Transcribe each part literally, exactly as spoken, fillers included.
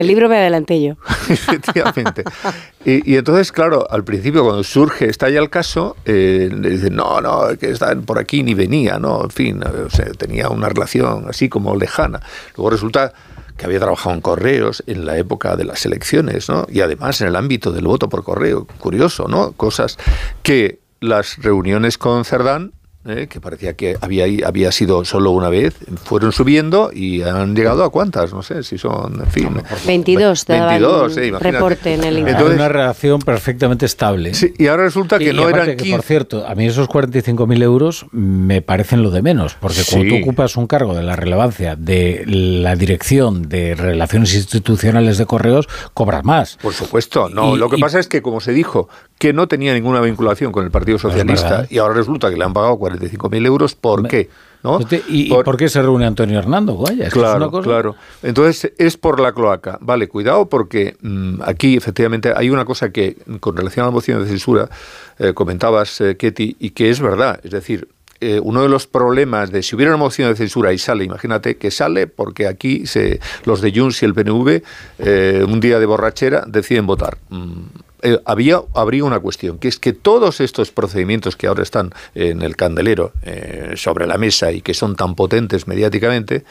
El libro me adelanté yo. Efectivamente. Y, y entonces, claro, al principio cuando surge, estalla el caso, eh, le dicen, no, no, que están por aquí ni venía, ¿no? En fin, o sea, tenía una relación así como lejana. Luego resulta que había trabajado en correos en la época de las elecciones, ¿no? Y además en el ámbito del voto por correo. Curioso, ¿no? Cosas que las reuniones con Cerdán, Eh, que parecía que había, había sido solo una vez, fueron subiendo y han llegado a cuántas, no sé si son, en fin... veintidós, veintidós, eh, reporte en el Entonces, Entonces, una relación perfectamente estable. Sí, y ahora resulta que y, no y eran que, quince... por cierto, a mí esos cuarenta y cinco mil euros me parecen lo de menos, porque cuando Sí. tú ocupas un cargo de la relevancia de la dirección de Relaciones Institucionales de Correos, cobras más. Por supuesto, no. Y, lo que y, pasa es que, como se dijo, que no tenía ninguna vinculación con el Partido Socialista, y ahora resulta que le han pagado cuarenta y cinco mil euros, ¿por qué? ¿No? ¿Y, por, ¿Y por qué se reúne Antonio Hernando? Vaya, es claro, que es una cosa... claro. Entonces, es por la cloaca. Vale, cuidado, porque mmm, aquí, efectivamente, hay una cosa que, con relación a la moción de censura, eh, comentabas, eh, Ketty, y que es verdad. Es decir, eh, uno de los problemas de si hubiera una moción de censura y sale, imagínate que sale porque aquí se, los de Junts y el P N V, eh, un día de borrachera, deciden votar. Mm, Eh, había, habría una cuestión, que es que todos estos procedimientos que ahora están en el candelero, eh, sobre la mesa y que son tan potentes mediáticamente,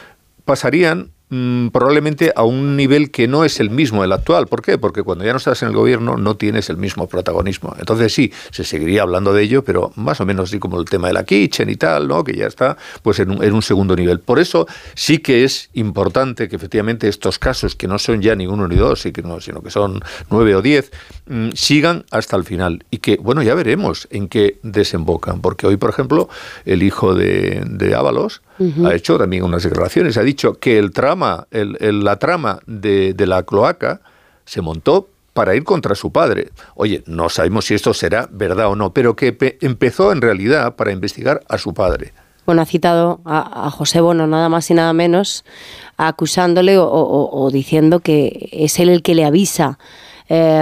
pasarían mmm, probablemente a un nivel que no es el mismo el actual. ¿Por qué? Porque cuando ya no estás en el gobierno no tienes el mismo protagonismo. Entonces sí, se seguiría hablando de ello, pero más o menos así como el tema de la kitchen y tal, ¿no? Que ya está pues en un, en un segundo nivel. Por eso sí que es importante que efectivamente estos casos, que no son ya ni uno ni dos, y que no, sino que son nueve o diez, mmm, sigan hasta el final. Y que, bueno, ya veremos en qué desembocan. Porque hoy, por ejemplo, el hijo de, de Ábalos uh-huh. ha hecho también unas declaraciones. Ha dicho que el trama, el, el, la trama de, de la cloaca se montó para ir contra su padre. Oye, no sabemos si esto será verdad o no, pero que pe- empezó en realidad para investigar a su padre. Bueno, ha citado a, a José Bono, nada más y nada menos, acusándole o, o, o diciendo que es él el que le avisa Eh,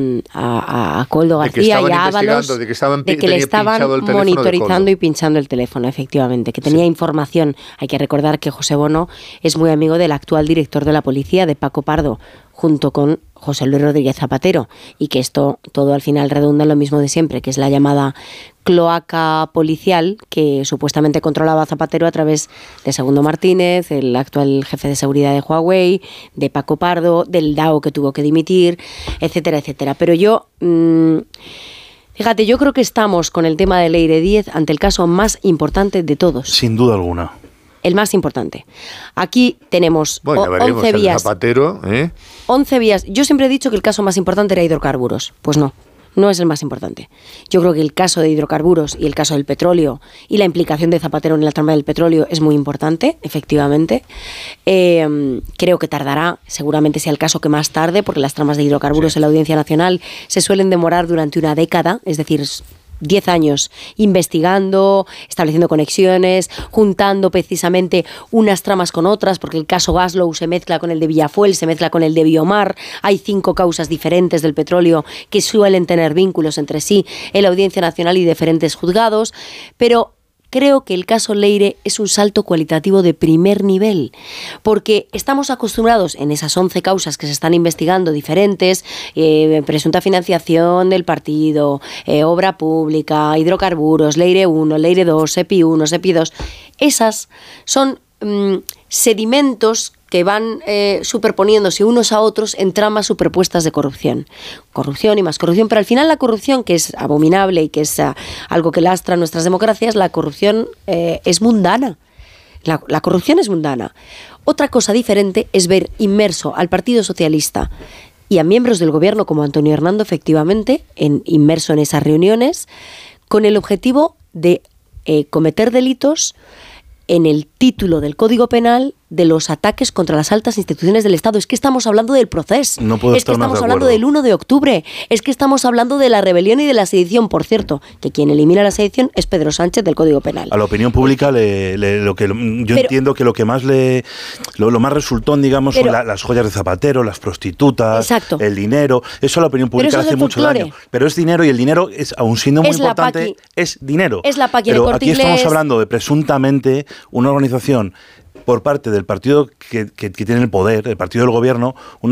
a, a Koldo García y a Ábalos de que, estaban, de que le estaban monitorizando y pinchando el teléfono, efectivamente, que tenía sí. información. Hay que recordar que José Bono es muy amigo del actual director de la policía, de Paco Pardo, junto con José Luis Rodríguez Zapatero, y que esto todo al final redunda en lo mismo de siempre, que es la llamada cloaca policial que supuestamente controlaba Zapatero a través de Segundo Martínez, el actual jefe de seguridad de Huawei, de Paco Pardo, del D A O que tuvo que dimitir, etcétera, etcétera. Pero yo, mmm, fíjate, yo creo que estamos con el tema de Leire Díez ante el caso más importante de todos. Sin duda alguna. El más importante. Aquí tenemos bueno, ya veremos, once vías. Zapatero, ¿eh? once vías. Yo siempre he dicho que el caso más importante era hidrocarburos. Pues no. No es el más importante. Yo creo que el caso de hidrocarburos y el caso del petróleo y la implicación de Zapatero en la trama del petróleo es muy importante, efectivamente. Eh, creo que tardará, seguramente sea el caso que más tarde, porque las tramas de hidrocarburos sí. en la Audiencia Nacional se suelen demorar durante una década, es decir, diez años investigando, estableciendo conexiones, juntando precisamente unas tramas con otras, porque el caso Gaslow se mezcla con el de Villafuel, se mezcla con el de Biomar. Hay cinco causas diferentes del petróleo que suelen tener vínculos entre sí en la Audiencia Nacional y diferentes juzgados, pero creo que el caso Leire es un salto cualitativo de primer nivel, porque estamos acostumbrados en esas once causas que se están investigando diferentes, eh, presunta financiación del partido, eh, obra pública, hidrocarburos, Leire uno, Leire dos, SEPI uno, SEPI dos, esas son mmm, sedimentos que van eh, superponiéndose unos a otros en tramas superpuestas de corrupción. Corrupción y más corrupción, pero al final la corrupción, que es abominable y que es uh, algo que lastra nuestras democracias, la corrupción eh, es mundana. La, la corrupción es mundana. Otra cosa diferente es ver inmerso al Partido Socialista y a miembros del gobierno como Antonio Hernando, efectivamente, en, inmerso en esas reuniones, con el objetivo de eh, cometer delitos en el título del Código Penal de los ataques contra las altas instituciones del Estado. Es que estamos hablando del proceso, no puedo es que estar más estamos de hablando acuerdo. del uno de octubre, es que estamos hablando de la rebelión y de la sedición. Por cierto, que quien elimina la sedición es Pedro Sánchez del Código Penal. A la opinión pública le, le, lo que yo pero, entiendo que lo que más le lo, lo más resultón, digamos, pero, son la, las joyas de Zapatero, las prostitutas, exacto. el dinero. Eso a la opinión pública le hace mucho daño. Pero es dinero, y el dinero, es aun siendo muy es importante, es dinero. Es la Paqui, pero aquí estamos hablando de presuntamente una organización por parte del partido que, que, que tiene el poder, el partido del gobierno, una